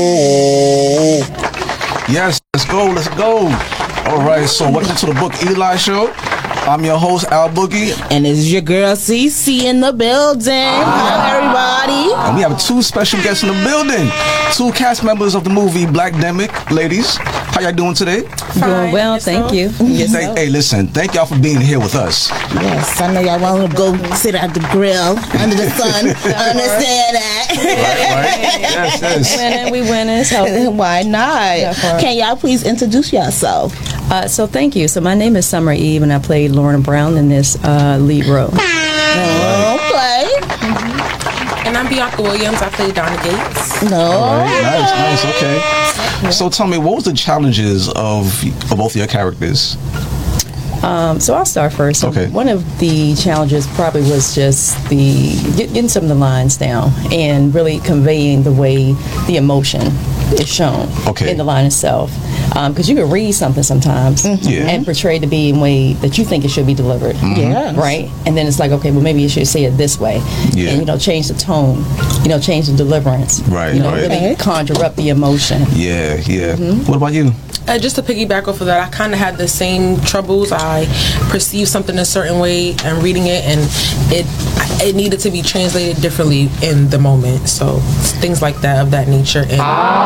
Yes, let's go. All right, so welcome to the Book Eli Show. I'm your host, Al Boogie. And this is your girl, CC, in the building. Hello, everybody. And we have two special guests in the building. Two cast members of the movie Blackdemic. Ladies, how y'all doing today? Doing well, thank you. Hey, listen, thank y'all for being here with us. Yes, I know y'all want to go sit at the grill under the sun. I understand that. Right. Yes. We winning. So why not? Can y'all please introduce yourself? So thank you. So my name is Summer Eve, and I played Lorna Brown in this lead role. Okay. And I'm Bianca Williams. I played Donna Gates. No. All right, nice. Okay. So tell me, what was the challenges of both of your characters? So I'll start first. So Okay. One of the challenges probably was just getting some of the lines down and really conveying the way the emotion is shown in the line itself. Because you can read something sometimes and portray it to be in a way that you think it should be delivered. Yes. Right? And then it's like, okay, well, maybe you should say it this way. Yeah. And, change the tone, change the deliverance. Right. Really conjure up the emotion. Yeah. What about you? Just to piggyback off of that, I kind of had the same troubles. I perceived something a certain way and reading it, and it needed to be translated differently in the moment. So things like that, of that nature. And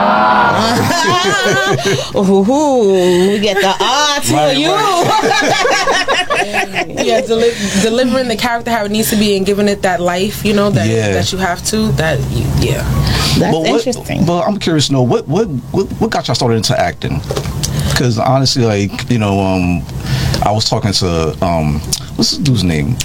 we get the to you. Yeah, delivering the character how it needs to be and giving it that life, that you have to. That's interesting. But I'm curious to know what got y'all started into acting? Because honestly, I was talking to what's this dude's name?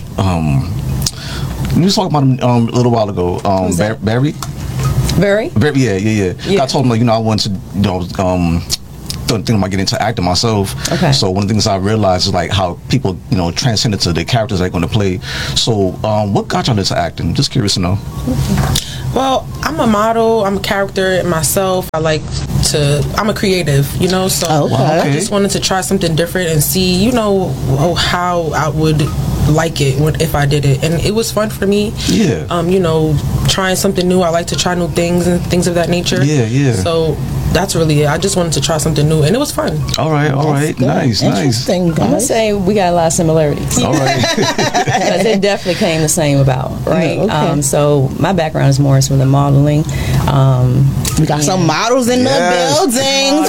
We was talking about him a little while ago. Barry. Very? Yeah. I told him I wanted to thinking about getting into acting myself. Okay. So one of the things I realized is how people transcend into the characters they're going to play. So what got y'all into acting? Just curious to know. Well, I'm a model. I'm a character myself. I'm a creative, so I just wanted to try something different and see, how I would like it if I did it. And it was fun for me. Yeah. Trying something new. I like to try new things and things of that nature. Yeah. So that's really it. I just wanted to try something new, and it was fun. All right. Nice. Interesting, guys. I'm going to say we got a lot of similarities. All right. Because it definitely came the same about, right? Okay. So my background is more from the modeling. We got some models in the buildings.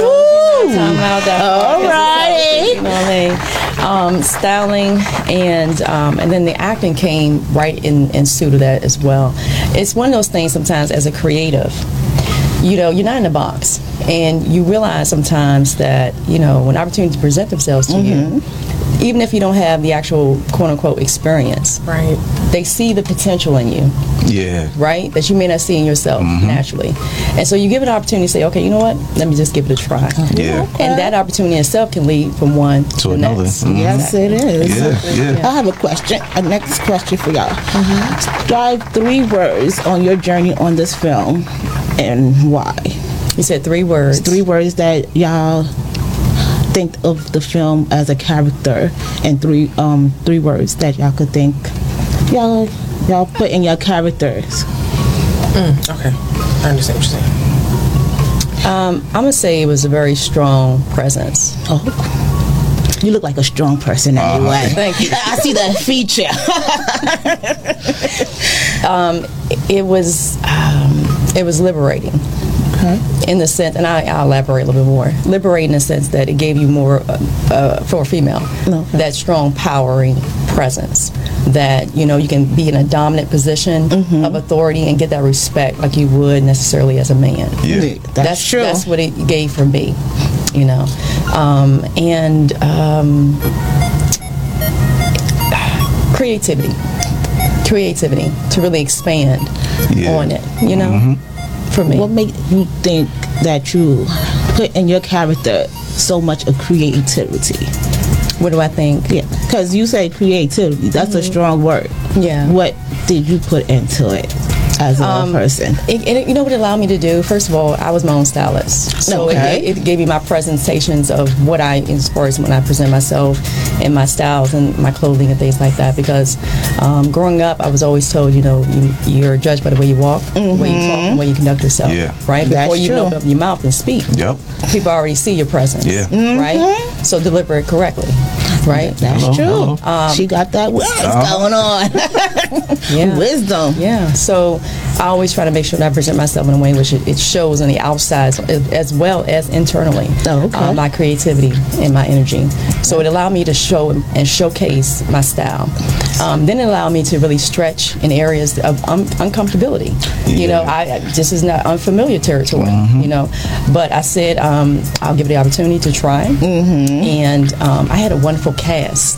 All right. Styling and then the acting came right in suit of that as well. It's one of those things sometimes as a creative, you're not in a box, and you realize sometimes that when opportunities present themselves to you, even if you don't have the actual quote-unquote experience, right, they see the potential in you. Yeah. Right? That you may not see in yourself naturally. And so you give it an opportunity to say, okay, you know what? Let me just give it a try. Yeah. And that opportunity itself can lead from one to another. next. Yes, it is. Yeah. I have a next question for y'all. Describe 3 words on your journey on this film and why. You said 3 words. 3 words that y'all think of the film as a character, and 3 words that y'all could think y'all put in your characters. Okay, I understand what you're saying. I'm gonna say it was a very strong presence. Oh, you look like a strong person anyway. Thank you. I see that feature. It was liberating. In the sense, and I'll elaborate a little bit more. Liberating in the sense that it gave you more, for a female, that strong, powering presence. That you can be in a dominant position of authority and get that respect like you would necessarily as a man. Yeah, that's true. That's what it gave for me, creativity to really expand on it. For me. What made you think that you put in your character so much of creativity? What do I think? Yeah, because you say creativity. That's a strong word. Yeah. What did you put into it? as a person? You know what it allowed me to do? First of all, I was my own stylist. So it gave me my presentations of what I inspire when I present myself and my styles and my clothing and things like that. Because growing up, I was always told, you're judged by the way you walk, the way you talk, and the way you conduct yourself. Yeah. Right? Before you open up your mouth and speak. Yep. People already see your presence. Yeah. Right? So deliver it correctly. Right? That's true. Hello. She got that going on. Yeah. Wisdom. Yeah. So I always try to make sure that I present myself in a way in which it shows on the outside as well as internally. My creativity and my energy. So it allowed me to show and showcase my style. Then it allowed me to really stretch in areas of uncomfortability. This is not unfamiliar territory. But I said I'll give it the opportunity to try. And I had a wonderful cast.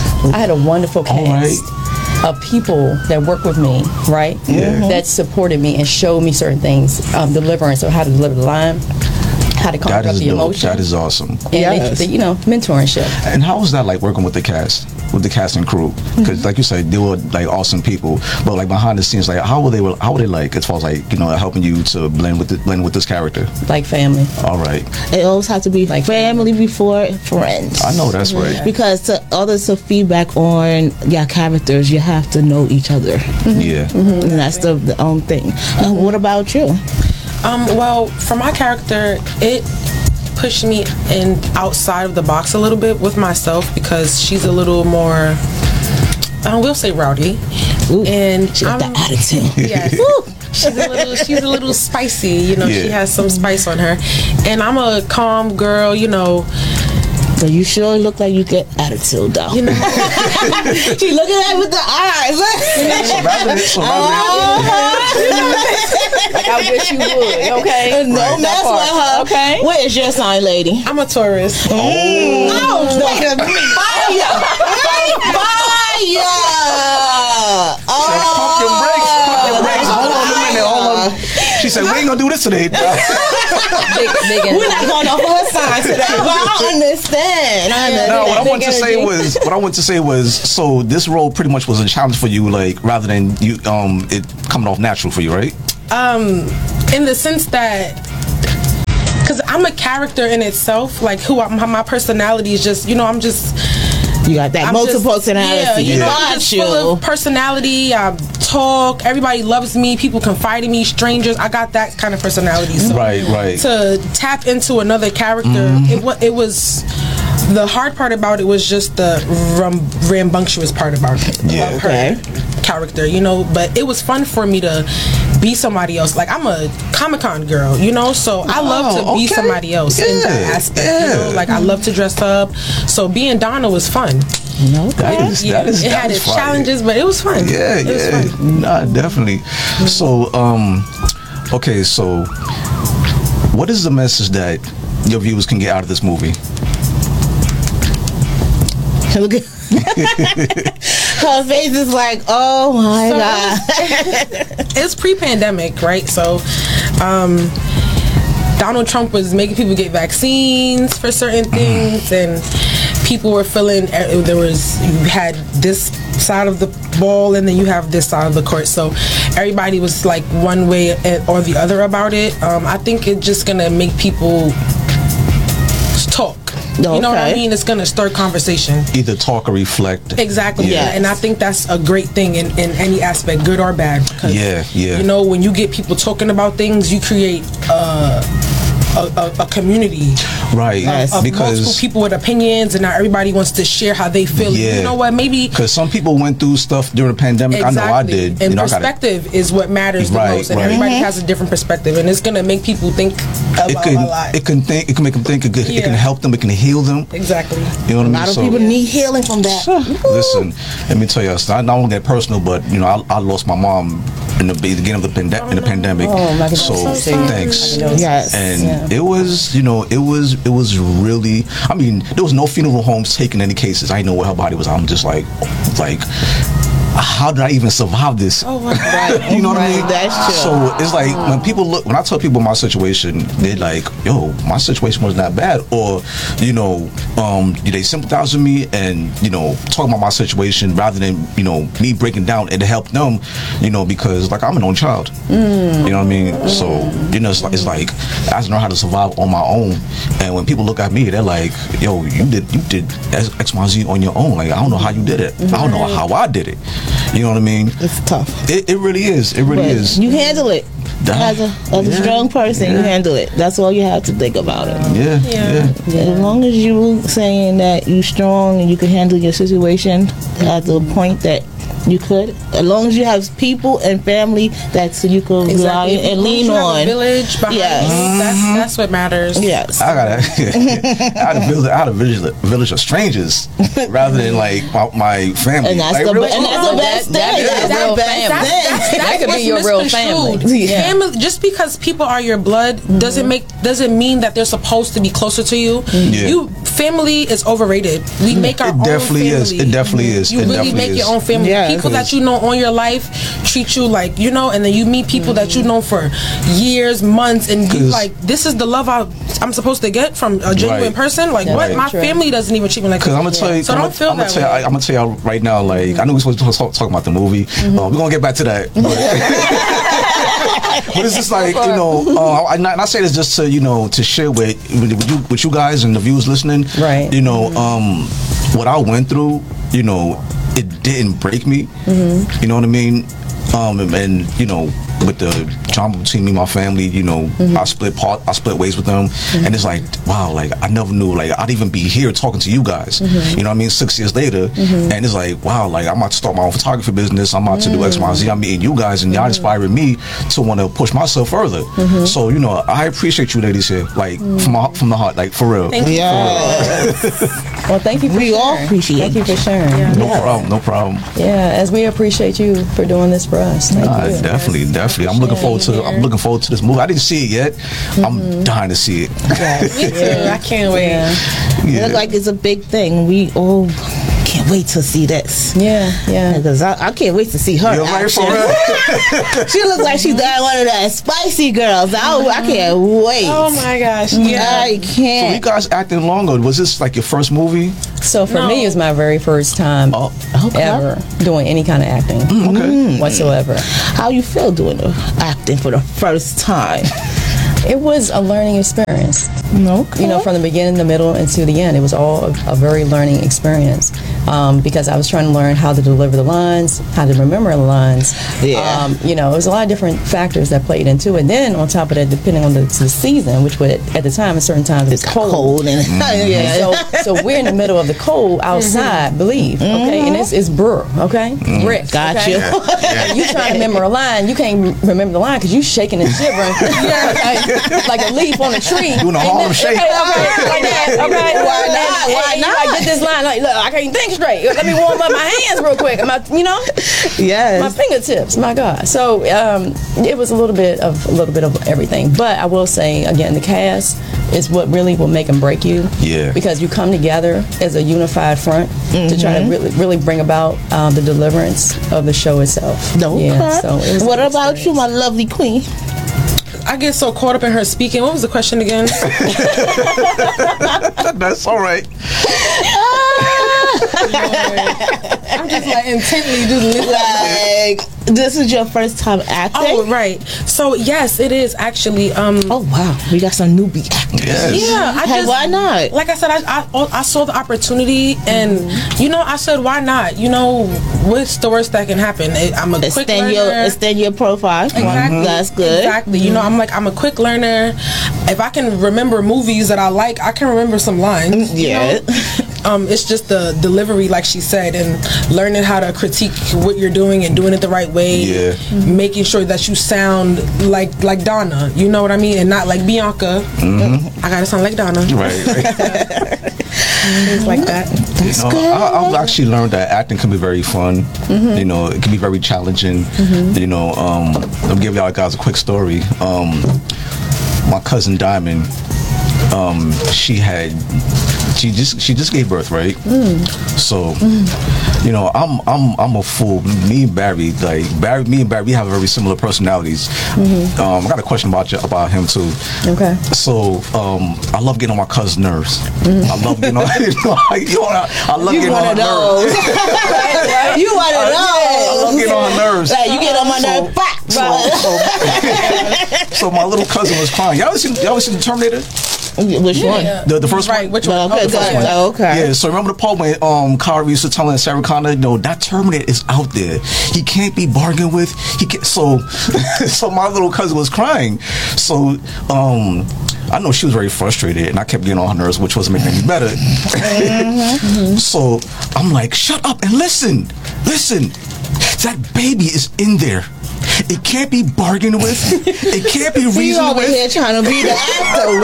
Of people that work with me, right? That supported me and showed me certain things, delivering. So how to deliver the line, how to conjure up the emotion. That is awesome. And mentorship. And how was that like working with the cast and crew? Because like you said, they were like awesome people, but like behind the scenes, like how were they like as far as like helping you to blend with this character? Like family. All right. It always has to be like family before friends. I know that's right. Because to others to feedback on your characters, you have to know each other. Yeah. And that's the thing. What about you? Well, for my character, it pushed me outside of the box a little bit with myself because she's a little more, we'll say rowdy. Ooh, and she got the attitude. Yes. She's a little spicy, she has some spice on her. And I'm a calm girl, But you sure look like you get attitude, though. She looking at it with the eyes. Like I wish you would, okay? No mess with her. Okay. What is your sign, lady? I'm a Taurus. Fire! Pump your brakes. Hold on a minute. She said, we ain't gonna do this today. We're not going off her sign today. But I understand. No, what I wanted to say was, so this role pretty much was a challenge for you, like rather than you it coming off natural for you, right? In the sense that, because I'm a character in itself, like my personality is just, I'm just. You got that multiple personality. I'm just full of personality. I talk. Everybody loves me. People confide in me. Strangers. I got that kind of personality. So right. To tap into another character, it was. The hard part about it was just the rambunctious part about it. Yeah. Her character, but it was fun for me to be somebody else. Like I'm a Comic-Con girl, so I love to be somebody else in that aspect. Like I love to dress up. So being Donna was fun. It had its challenges, but it was fun. Yeah, it was fun. Nah, definitely. So, okay, so what is the message that your viewers can get out of this movie? Her face is like, oh my God. It's pre-pandemic, right? So Donald Trump was making people get vaccines for certain things, and people were feeling you had this side of the ball and then you have this side of the court, so everybody was like one way or the other about it. I think it's just gonna make people talk. You know what I mean? It's going to start conversation. Either talk or reflect. Exactly. Yeah. And I think that's a great thing in any aspect, good or bad. Because, when you get people talking about things, you create a community, right? Of because multiple people with opinions, and not everybody wants to share how they feel. Yeah. You know what? Maybe because some people went through stuff during the pandemic. Exactly. I know I did. And perspective is what matters the most, and everybody has a different perspective, and it's gonna make people think about a lot. It can make them think. It can help them. It can heal them. Exactly. You know what I mean? A lot of people need healing from that. Listen, let me tell you, I don't want to get personal, but I lost my mom in the beginning of the pandemic. So thanks. Yes. And it was, it was really. I mean, there was no funeral homes taking any cases. I didn't know where her body was. I'm just like, how did I even survive this? Oh, wow. Right. You know what I mean? That's true. So it's like when I tell people my situation, they're like, yo, my situation wasn't that bad. Or, they sympathize with me and, talk about my situation rather than, me breaking down and to help them, because like I'm an only child. You know what I mean? So, it's like I have to learn how to survive on my own. And when people look at me, they're like, yo, you did X, Y, Z on your own. Like, I don't know how you did it. I don't know how I did it. You know what I mean? It's tough. It really is. It really is. You handle it. As a strong person, you handle it. That's all you have to think about it. Yeah. As long as you saying that you're strong and you can handle your situation at the point that you could, as long as you have people and family that you can rely and lean on. A village behind you. That's what matters. Yes. I had a village of strangers rather than like my family. And that's like, the really? best thing. That could be your real family. Family, just because people are your blood doesn't mean that they're supposed to be closer to you. Family is overrated. We make our own family. It definitely is. You really make your own family. People that you know on your life treat you like, and then you meet people that you know for years, months, and you like, this is the love I'm supposed to get from a genuine person. Like, what? My family doesn't even treat me like that. Because I'm gonna tell you, so I don't feel that way. I'm gonna tell you right now. Like, I know we're supposed to talk about the movie. We're gonna get back to that. But it's just like, I say this just to to share with you guys and the viewers listening. Right. What I went through. It didn't break me. You know what I mean? And with the drama between me and my family, I split ways with them, and it's like, wow, like I never knew, like I'd even be here talking to you guys. You know what I mean? 6 years later, and it's like, wow, like I'm about to start my own photography business. I'm about to do X, Y, Z. I'm meeting you guys, and y'all inspiring me to want to push myself further. So I appreciate you ladies here, like from the heart, like for real. Thank you. Well, thank you. We all appreciate. Thank you for sharing. No problem. Yeah, as we appreciate you for doing this for us. Thank you. Definitely. I'm looking forward to this movie. I didn't see it yet. I'm dying to see it. Me too. I can't wait. It looks like it's a big thing. We all can't wait to see this. Yeah. Because I can't wait to see her. Right, for real? She looks like she's got one of the spicy girls. I can't wait. Oh my gosh. Yeah. I can't. So you guys acting longer. Was this like your first movie? So for me, it was my very first time ever doing any kind of acting whatsoever. How you feel doing the acting for the first time? It was a learning experience. Okay. From the beginning, the middle, and to the end. It was all a very learning experience because I was trying to learn how to deliver the lines, how to remember the lines. Yeah. It was a lot of different factors that played into it. And then on top of that, depending on the season, which would, at the time, at certain times, it's cold. And so we're in the middle of the cold outside, believe, okay? And it's brewer, okay? Brick. Got you. And you trying to remember a line, you can't remember the line because you shaking and shivering like a leaf on a tree. Doing a Harlem shake. Okay, like that, okay? Why not? I get this line, like, look, I can't think straight. Let me warm up my hands real quick. Yes. My fingertips, my God. So it was a little bit of everything. But I will say, again, the cast is what really will make and break you. Yeah. Because you come together as a unified front to try to really bring about the deliverance of the show itself. Yeah. So it was what about you, my lovely queen? I get so caught up in her speaking. What was the question again? That's all right. I'm just like intently just listening. Like, this is your first time acting? Oh, right. So yes, it is actually. Oh wow, we got some newbie actors. Yes. Yeah, why not? Like I said, I saw the opportunity, and I said, why not? What's the worst that can happen? I'm a quick learner. Extend your profile. Exactly. That's good. Exactly. I'm a quick learner. If I can remember movies that I like, I can remember some lines. Yeah. It's just the delivery, like she said, and learning how to critique what you're doing and doing it the right way. Yeah. Making sure that you sound like Donna. You know what I mean? And not like Bianca. I gotta sound like Donna. Right. Things like that. I've actually learned that acting can be very fun. It can be very challenging. I'll give y'all guys a quick story. My cousin Diamond, she had she just gave birth, right? So, you know, I'm a fool. Me and Barry, we have very similar personalities. I got a question about him too. Okay. So, I love getting on my cousin's nerves. I love getting on. I love getting on her nerves. You one of those. I love getting on her nerves. Like, you get on my nerves. So my little cousin was crying. Y'all ever seen the Terminator? Which one? The first one? Which one? Okay, the first one. Okay. Yeah, so remember the part when Kyrie used to tell Sarah Connor, that Terminator is out there. He can't be bargained with. So my little cousin was crying. So I know she was very frustrated, and I kept getting on her nerves, which wasn't making any better. So I'm like, shut up and listen. That baby is in there. It can't be bargained with. It can't be reasoned with. You over here trying to be the actor.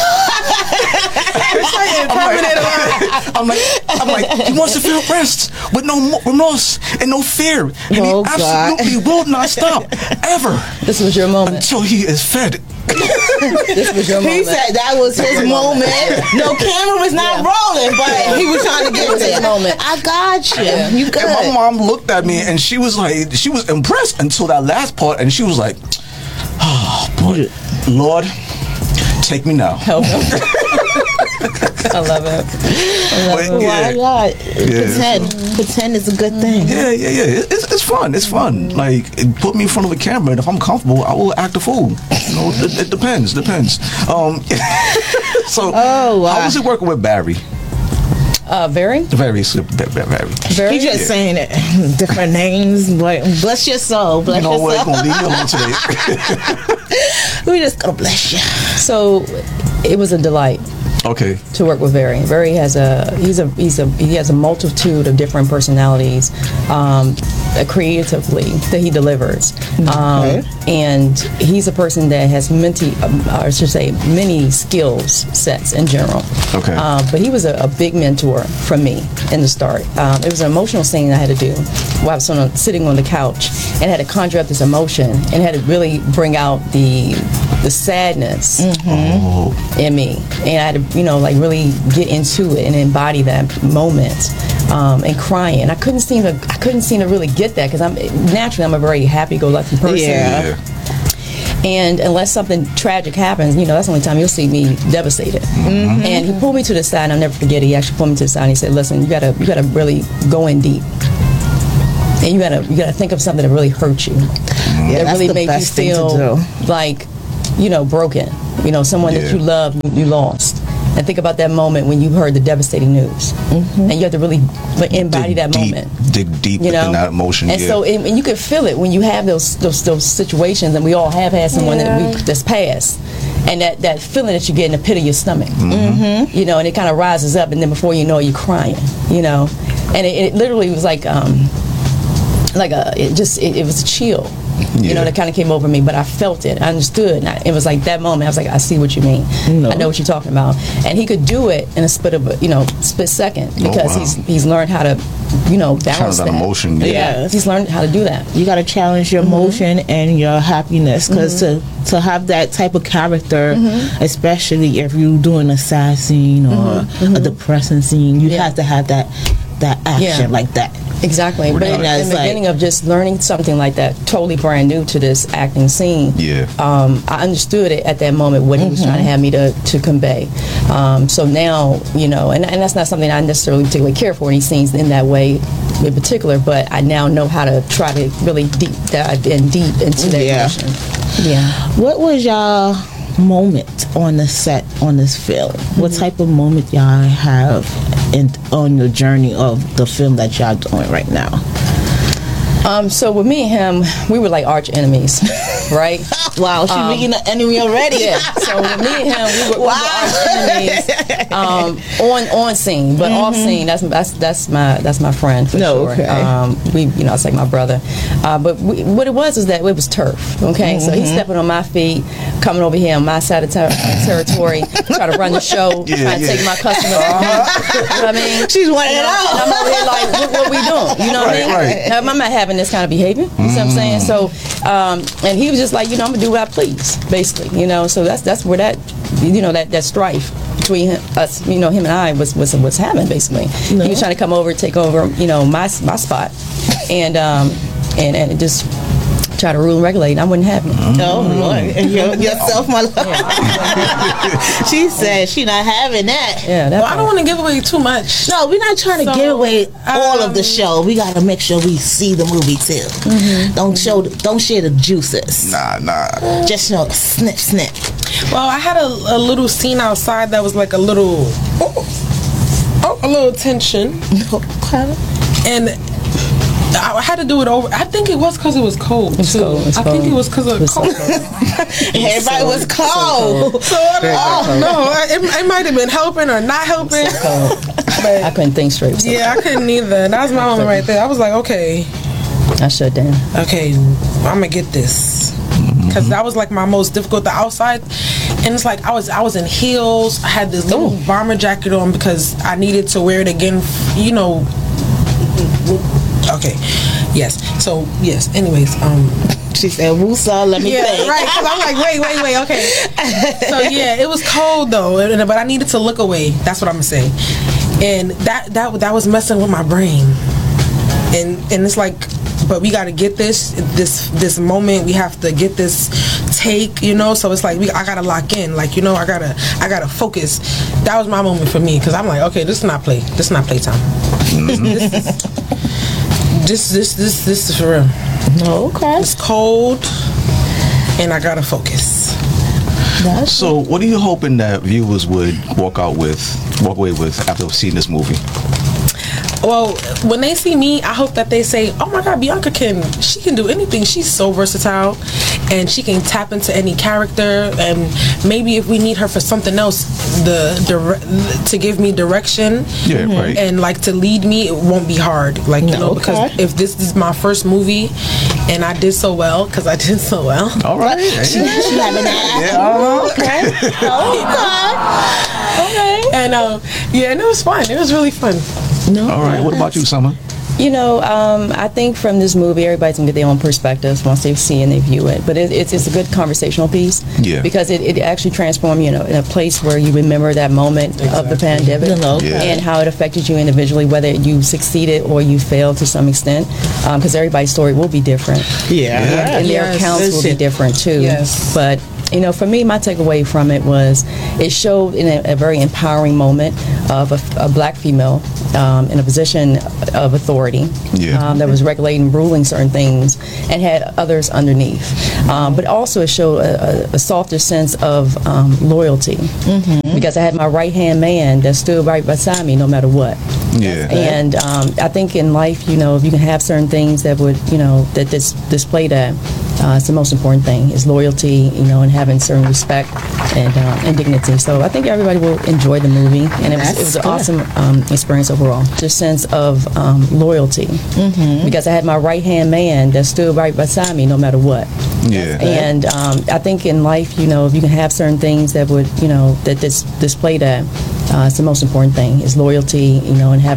I'm like, he wants to feel rest with no remorse and no fear, and he absolutely will not stop ever. This was your moment until he is fed. This was your moment. He said that was his moment. No camera was not rolling, but he was trying to get to his moment. I got you. Yeah. You good? And my mom looked at me and she was impressed until that last part, and she was like, "Oh boy, Lord, take me now." Help him. I love it. Why not? Pretend is a good thing. Yeah. It's fun. It's fun. Like, put me in front of a camera, and if I'm comfortable, I will act a fool. It depends. So, how was it working with Barry? Very. Very. He's just saying it. Different names. But bless your soul. Bless your soul. We're gonna leave you alone today. We're just gonna bless you. So, it was a delight. Okay. To work with Barry. Barry has he has a multitude of different personalities, creatively that he delivers, and he's a person that has many skills sets in general. Okay. But he was a big mentor for me in the start. It was an emotional scene I had to do while I was sitting on the couch and had to conjure up this emotion and had to really bring out the sadness in me, and I had to really get into it and embody that moment, and crying. I couldn't seem to really get that because I'm a very happy-go-lucky person. Yeah. And unless something tragic happens, that's the only time you'll see me devastated. And he pulled me to the side, and I'll never forget it. He actually pulled me to the side and he said, "Listen, you gotta really go in deep. And you gotta think of something that really hurt you. That really made you feel like, broken. Someone that you love, you lost. And think about that moment when you heard the devastating news. And you have to really embody that moment. Dig deep in that emotion. And so, and you can feel it when you have those situations, and we all have had someone that's passed. And that feeling that you get in the pit of your stomach, and it kind of rises up, and then before you know it, you're crying, and it literally was like it was a chill, that kind of came over me, but I felt it, I understood, and it was like that moment, I was like, I see what you mean, I know what you're talking about, and he could do it in a split second, because he's learned how to, balance that emotion, he's learned how to do that. You got to challenge your emotion and your happiness, because to have that type of character, especially if you're doing a sad scene or a depressing scene, you have to have that action like that. Exactly. But in the beginning of just learning something like that, totally brand new to this acting scene, I understood it at that moment what he was trying to have me to convey. So now, and that's not something I necessarily particularly care for, any scenes in that way in particular, but I now know how to try to really dive into that emotion. Yeah. What was y'all moment on the set on this film? What type of moment y'all have on your journey of the film that y'all doing right now? So with me and him, we were like arch enemies, right? Wow, she being an enemy already. Yeah. So with me and him, we were arch enemies on scene, but off scene, that's my friend for sure. Okay. It's like my brother. But what it was is that it was turf. Okay, so he's stepping on my feet, coming over here on my side of territory, trying to run the show, trying to take my customers. You know what I mean? She's wanting it out. And I'm over here like, what we doing? You know what I mean? Right. Now, I'm not having this kind of behavior. You see what I'm saying? So, and he was just like, I'm gonna do what I please, basically. So that's where that strife between us, him and I was happening basically. He was trying to come over, take over, my spot, and just try to rule and regulate. I wouldn't have it. Oh Lord, yourself, my love. She said she not having that. Yeah, well, I don't want to give away too much. No, we're not trying to give away all of the show. We got to make sure we see the movie too. Don't share the juices. Nah. Just snip. Well, I had a little scene outside that was like a little tension, and I had to do it over. I think it was because it was cold too. I think it was because of the cold. Everybody was cold. It might have been helping or not helping. But I couldn't think straight. Yeah, I couldn't either. That was my moment right there. I was like, okay, I shut down. Okay, I'm gonna get this, because that was like my most difficult. The outside, and it's like I was in heels. I had this little bomber jacket on because I needed to wear it again. Okay. Yes. So yes. Anyways, she said, "Woosa, let me think." Right. Because I'm like, wait. Okay. So yeah, it was cold though, but I needed to look away. That's what I'm gonna say. And that was messing with my brain. And it's like, but we got to get this moment. We have to get this take. So it's like I gotta lock in. Like I gotta focus. That was my moment for me, because I'm like, okay, this is not play. This is not playtime. This is for real. Okay. It's cold, and I gotta focus. So, what are you hoping that viewers would walk away with after seeing this movie? Well, when they see me, I hope that they say, "Oh my God, Bianca she can do anything. She's so versatile, and she can tap into any character. And maybe if we need her for something else, to give me direction, right, and like to lead me, it won't be hard. Because if this is my first movie, and I did so well, because I did so well. All right, she having that. Okay. And and it was fun. It was really fun. All right. What about you, Summer? I think from this movie, everybody's going to get their own perspectives once they see and they view it. But it's a good conversational piece. Yeah. Because it actually transformed you, in a place where you remember that moment of the pandemic and how it affected you individually, whether you succeeded or you failed to some extent. Because everybody's story will be different. Yeah. And their accounts will be different, too. Yes. But for me, my takeaway from it was it showed in a very empowering moment of a black female in a position of authority that was regulating, ruling certain things, and had others underneath. But also it showed a softer sense of loyalty, because I had my right-hand man that stood right beside me no matter what. Yeah. And I think in life, if you can have certain things that would, that display that, it's the most important thing is loyalty, and having certain respect and dignity. So I think everybody will enjoy the movie, and it was an awesome experience overall. Just sense of loyalty, because I had my right-hand man that stood right beside me no matter what. Yeah. And I think in life, if you can have certain things that would, that display that, it's the most important thing is loyalty, and having